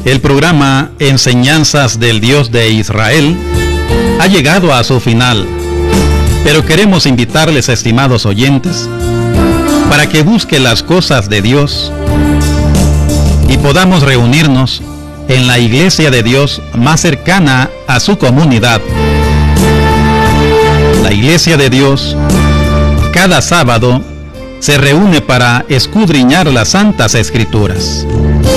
El programa Enseñanzas del Dios de Israel ha llegado a su final, pero queremos invitarles, estimados oyentes, para que busquen las cosas de Dios y podamos reunirnos en la iglesia de Dios más cercana a su comunidad. La iglesia de Dios cada sábado se reúne para escudriñar las Santas Escrituras.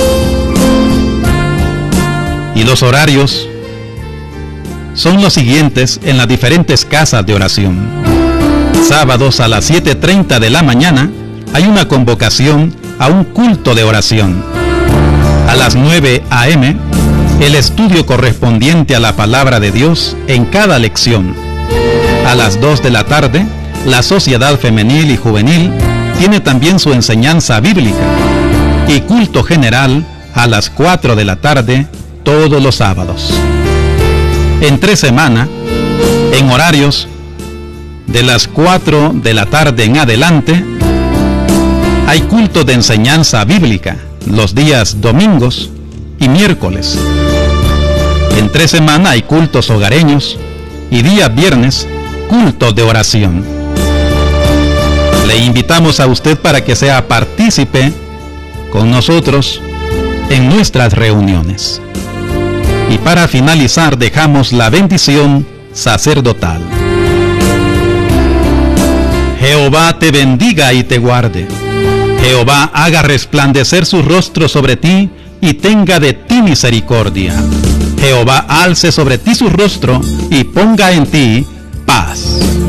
Y los horarios son los siguientes en las diferentes casas de oración. Sábados a las 7:30 de la mañana hay una convocación a un culto de oración. A las 9 a.m., el estudio correspondiente a la palabra de Dios en cada lección. A las 2 de la tarde, la Sociedad Femenil y Juvenil tiene también su enseñanza bíblica. Y culto general a las 4 de la tarde, todos los sábados. Entre semana, en horarios de las 4 de la tarde en adelante, hay culto de enseñanza bíblica los días domingos y miércoles. Entre semana hay cultos hogareños y día viernes, culto de oración. Le invitamos a usted para que sea partícipe con nosotros en nuestras reuniones. Y para finalizar dejamos la bendición sacerdotal. Jehová te bendiga y te guarde. Jehová haga resplandecer su rostro sobre ti y tenga de ti misericordia. Jehová alce sobre ti su rostro y ponga en ti paz.